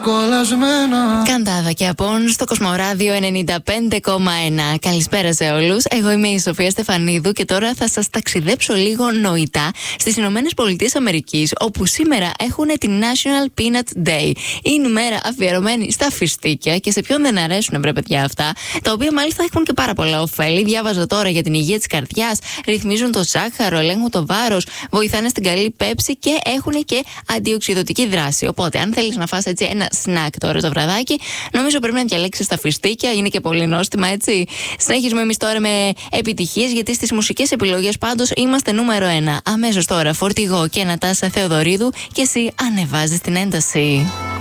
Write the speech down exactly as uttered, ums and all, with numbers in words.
Καντάδα και Απόν στο Κοσμοράδιο ενενήντα πέντε κόμμα ένα. Καλησπέρα σε όλους. Εγώ είμαι η Σοφία Στεφανίδου και τώρα θα σας ταξιδέψω λίγο νοητά στις Ηνωμένες Πολιτείες Αμερικής, όπου σήμερα έχουν την National Peanut Day. Είναι η μέρα αφιερωμένη στα φιστίκια και σε ποιον δεν αρέσουν, βρε παιδιά, αυτά, τα οποία μάλιστα έχουν και πάρα πολλά ωφέλη. Διάβαζα τώρα για την υγεία της καρδιάς, ρυθμίζουν το ζάχαρο, ελέγχουν το βάρος, βοηθάνε στην καλή πέψη και έχουν και αντιοξειδωτική δράση. Οπότε, αν θέλεις να φας έτσι ένα σνακ τώρα το βραδάκι, νομίζω πρέπει να διαλέξεις τα φιστίκια, είναι και πολύ νόστιμα, έτσι. Συνεχίζουμε εμείς τώρα με επιτυχίες, γιατί στις μουσικές επιλογές πάντως είμαστε νούμερο ένα. Αμέσως τώρα Φορτηγό και Νατάσα Θεοδωρίδου, και εσύ ανεβάζεις την ένταση.